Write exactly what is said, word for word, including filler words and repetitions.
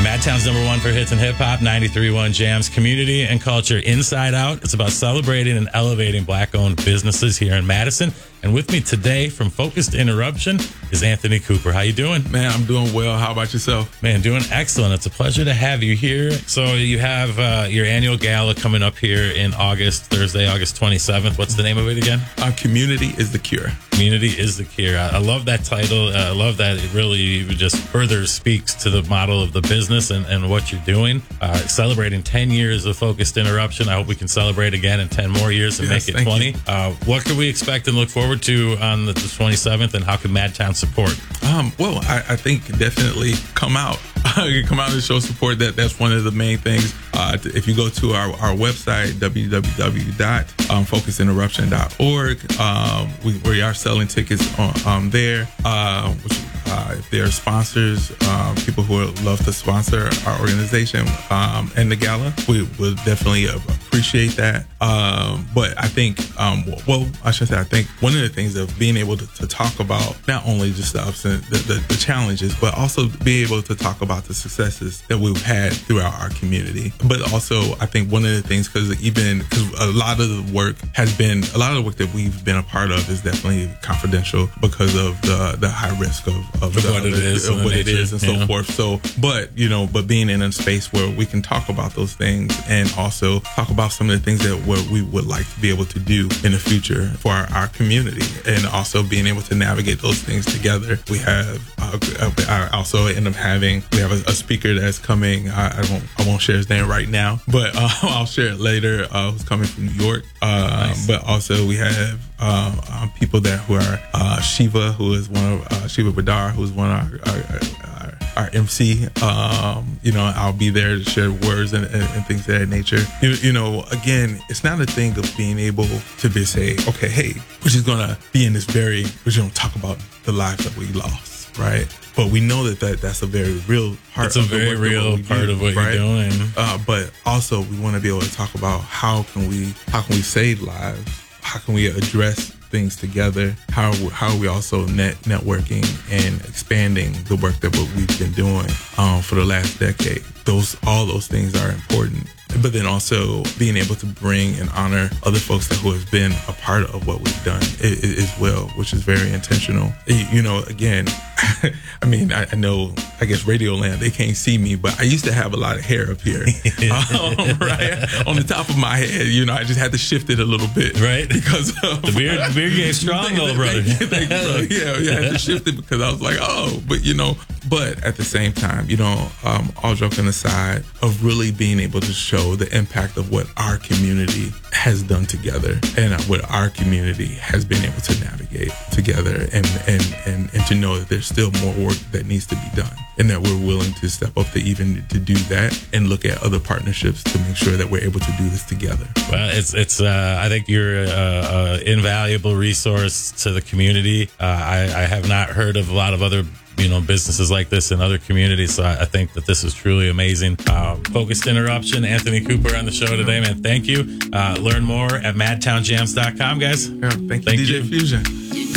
Madtown's number one for hits and hip hop, ninety-three point one Jams, community and culture inside out. It's about celebrating and elevating black-owned businesses here in Madison. And with me today from Focused Interruption is Anthony Cooper. How you doing? Man, I'm doing well. How about yourself? Man, doing excellent. It's a pleasure to have you here. So you have uh, your annual gala coming up here in August, Thursday, August twenty-seventh. What's the name of it again? Our community is the cure. Community is the cure. I, I love that title. Uh, I love that it really just further speaks to the model of the business and, and what you're doing. Uh, celebrating ten years of Focused Interruption. I hope we can celebrate again in ten more years and Yes, make it thank twenty. you. Uh, what can we expect and look forward to on the, the twenty-seventh, and how can Madtown support? Um, well, I, I think definitely come out. Come out and show support. That that's one of the main things. Uh, if you go to our, our website, w w w dot focus interruption dot org, um, we, we are selling tickets on um, there. Uh, which, uh, if there are sponsors, um, people who would love to sponsor our organization um, and the gala, we would definitely appreciate that. Um, but I think, um, well, I should say, I think one of the things of being able to, to talk about not only just the ups and the, the, the challenges, but also be able to talk about the successes that we've had throughout our community. But also, I think one of the things, because even because a lot of the work has been, a lot of the work that we've been a part of is definitely confidential because of the the high risk of, of, Of the, what it the- is of and what the it nature, is and so yeah. forth. So, but you know, but being in a space where we can talk about those things and also talk about some of the things that what we would like to be able to do in the future for our, our community, and also being able to navigate those things together. We have uh, I also end up having we have a, a speaker that's coming. I, I won't I won't share his name right now, but uh, I'll share it later. Uh, who's coming from New York? Uh, Nice. But also we have uh, um, people that who are uh, Shiva, who is one of uh, Shiva Badar, who's one of our, our, our, our M C. Um, you know, I'll be there to share words and, and, and things of that nature. You, you know, again, it's not a thing of being able to be say, okay, hey, we're just gonna be in this very, we're just gonna talk about the lives that we lost, right? But we know that, that that's a very real part. It's a of the very work that real we part do, of what right? you're doing. Uh, but also, we want to be able to talk about how can we how can we save lives? How can we address things together? How how are we also net networking and expanding the work that what we've been doing um, for the last decade? Those all those things are important. But then also being able to bring and honor other folks that who have been a part of what we've done i- i- as well, which is very intentional. You you know, again, I mean, I, I know, I guess Radio Land, they can't see me, but I used to have a lot of hair up here, um, right? On the top of my head, you know, I just had to shift it a little bit. Right. Because of, The beard, the beard game's strong, Thank you, though, brother. Thank you, thank you, brother. Yeah, yeah, I had to shift it because I was like, oh, but you know, but at the same time, you know, um, all joking aside, of really being able to show the impact of what our community has done together and what our community has been able to navigate together, and and and, and to know that there's still more work that needs to be done, and that we're willing to step up to even to do that and look at other partnerships to make sure that we're able to do this together. Well, it's it's. Uh, I think you're an invaluable resource to the community. Uh, I, I have not heard of a lot of other, you know, businesses like this in other communities. So I, I think that this is truly amazing. Uh, Focused Interruption, Anthony Cooper on the show today, man. Thank you. Uh, learn more at madtown jams dot com, guys. Yeah, thank you, Thank D J you. Fusion.